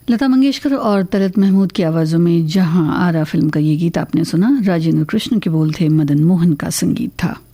लता मंगेशकर और तलत महमूद की आवाज़ों में जहां आरा फिल्म का ये गीत आपने सुना। राजेंद्र कृष्ण के बोल थे, मदन मोहन का संगीत था।